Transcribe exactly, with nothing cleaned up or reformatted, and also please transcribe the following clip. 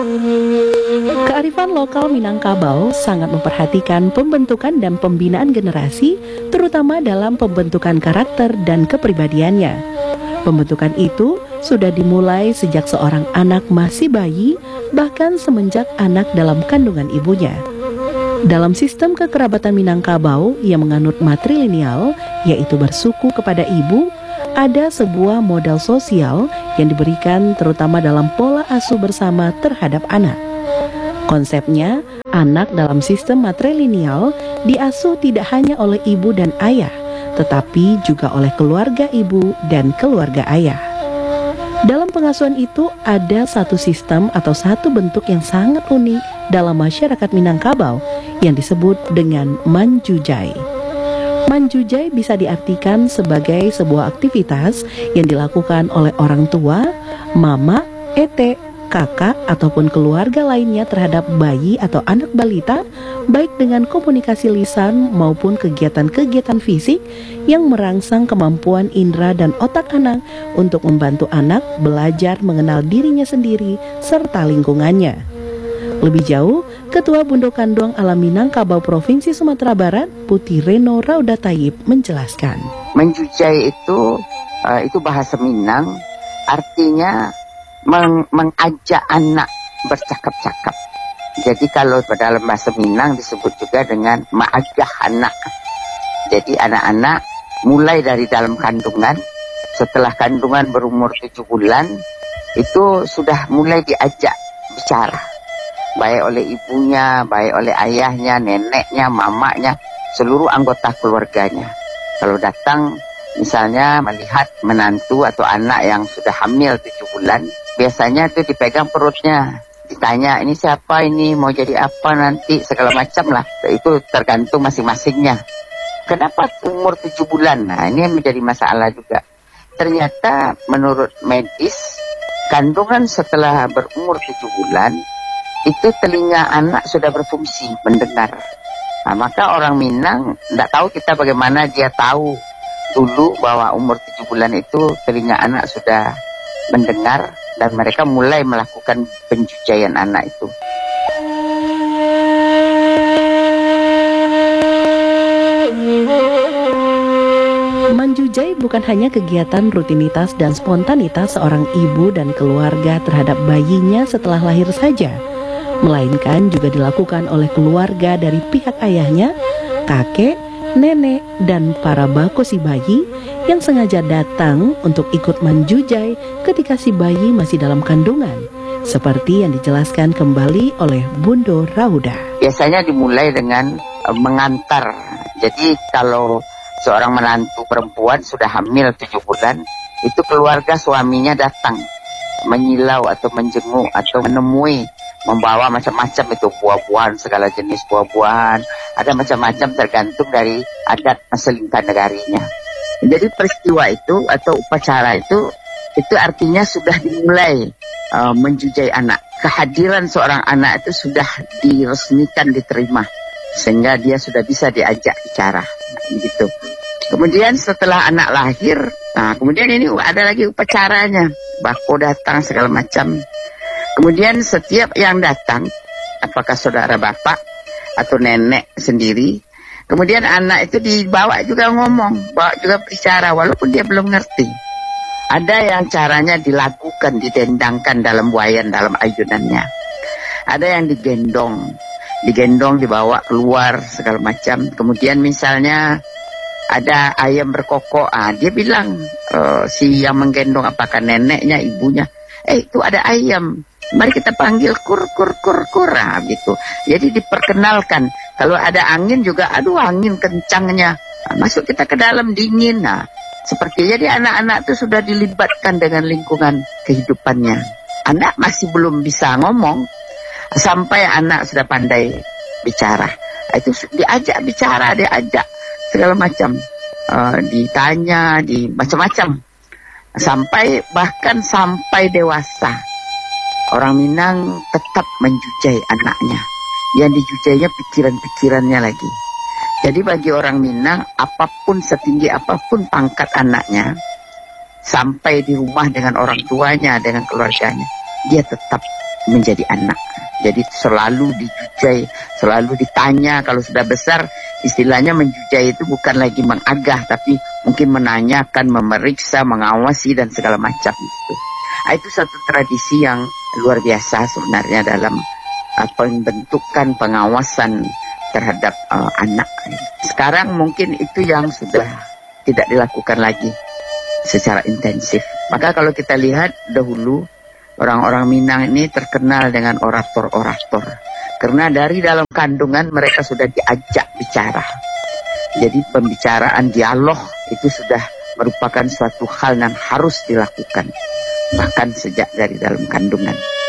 Kearifan lokal Minangkabau sangat memperhatikan pembentukan dan pembinaan generasi, terutama dalam pembentukan karakter dan kepribadiannya. Pembentukan itu sudah dimulai sejak seorang anak masih bayi, bahkan semenjak anak dalam kandungan ibunya. Dalam sistem kekerabatan Minangkabau yang menganut matrilineal, yaitu bersuku kepada ibu, ada sebuah modal sosial yang diberikan terutama dalam pola asuh bersama terhadap anak. Konsepnya, anak dalam sistem matrilineal diasuh tidak hanya oleh ibu dan ayah, tetapi juga oleh keluarga ibu dan keluarga ayah. Dalam pengasuhan itu ada satu sistem atau satu bentuk yang sangat unik dalam masyarakat Minangkabau yang disebut dengan manjujai. Manjujai bisa diartikan sebagai sebuah aktivitas yang dilakukan oleh orang tua, mama, ete, kakak, ataupun keluarga lainnya terhadap bayi atau anak balita, baik dengan komunikasi lisan maupun kegiatan-kegiatan fisik yang merangsang kemampuan indera dan otak anak untuk membantu anak belajar mengenal dirinya sendiri serta lingkungannya. Lebih jauh, Ketua Bundo Kandong Alam Minangkabau Provinsi Sumatera Barat, Putih Reno Rauda Taib menjelaskan. Menjujai itu uh, itu bahasa Minang, artinya meng mengajak anak bercakap-cakap. Jadi kalau dalam bahasa Minang disebut juga dengan mengajak anak. Jadi anak-anak mulai dari dalam kandungan, setelah kandungan berumur tujuh bulan, itu sudah mulai diajak bicara. Baik oleh ibunya, baik oleh ayahnya, neneknya, mamanya, seluruh anggota keluarganya. Kalau datang misalnya melihat menantu atau anak yang sudah hamil tujuh bulan, biasanya itu dipegang perutnya, ditanya ini siapa, ini mau jadi apa nanti, segala macam lah. Itu tergantung masing-masingnya. Kenapa umur tujuh bulan? Nah, ini yang menjadi masalah juga. Ternyata menurut medis, kandungan setelah berumur tujuh bulan, itu telinga anak sudah berfungsi mendengar. Nah, maka orang Minang tidak tahu kita bagaimana dia tahu dulu bahwa umur tujuh bulan itu telinga anak sudah mendengar, dan mereka mulai melakukan penjujaian anak itu. Manjujai bukan hanya kegiatan rutinitas dan spontanitas seorang ibu dan keluarga terhadap bayinya setelah lahir saja, melainkan juga dilakukan oleh keluarga dari pihak ayahnya, kakek, nenek, dan para bako si bayi yang sengaja datang untuk ikut manjujai ketika si bayi masih dalam kandungan, seperti yang dijelaskan kembali oleh Bundo Rauda. Biasanya dimulai dengan uh, mengantar. Jadi kalau seorang menantu perempuan sudah hamil tujuh bulan, itu keluarga suaminya datang menyilau atau menjenguk atau menemui, membawa macam-macam itu buah-buahan, segala jenis buah-buahan, ada macam-macam tergantung dari adat maselingkan negarinya. Jadi peristiwa itu atau upacara itu, itu artinya sudah dimulai uh, menjujai anak. Kehadiran seorang anak itu sudah diresmikan, diterima, sehingga dia sudah bisa diajak bicara, gitu. Kemudian setelah anak lahir, nah kemudian ini ada lagi upacaranya, bako datang segala macam. Kemudian setiap yang datang, apakah saudara bapak atau nenek sendiri, kemudian anak itu dibawa juga ngomong, bawa juga bicara walaupun dia belum ngerti. Ada yang caranya dilakukan, didendangkan dalam buayan, dalam ayunannya. Ada yang digendong, digendong dibawa keluar segala macam. Kemudian misalnya ada ayam berkokok, ah, dia bilang uh, si yang menggendong apakah neneknya, ibunya, eh itu ada ayam, mari kita panggil kur kur kur kur, nah, gitu. Jadi diperkenalkan. Kalau ada angin juga, aduh angin kencangnya, nah, masuk kita ke dalam dingin. Nah, seperti jadi anak-anak itu sudah dilibatkan dengan lingkungan kehidupannya. Anak masih belum bisa ngomong, sampai anak sudah pandai bicara. Nah, itu diajak bicara, diajak segala macam, uh, ditanya, di macam-macam, sampai bahkan sampai dewasa. Orang Minang tetap menjujai anaknya. Yang dijujainya pikiran-pikirannya lagi. Jadi bagi orang Minang, apapun setinggi apapun pangkat anaknya, sampai di rumah dengan orang tuanya, dengan keluarganya, dia tetap menjadi anak. Jadi selalu dijujai, selalu ditanya. Kalau sudah besar, istilahnya menjujai itu bukan lagi mengagah, tapi mungkin menanyakan, memeriksa, mengawasi dan segala macam itu. Nah, itu satu tradisi yang luar biasa sebenarnya dalam uh, pembentukan pengawasan terhadap uh, anak. Sekarang mungkin itu yang sudah tidak dilakukan lagi secara intensif. Maka kalau kita lihat dahulu, orang-orang Minang ini terkenal dengan orator-orator. Karena dari dalam kandungan mereka sudah diajak bicara. Jadi pembicaraan dialog itu sudah merupakan suatu hal yang harus dilakukan. Bahkan sejak dari dalam kandungan.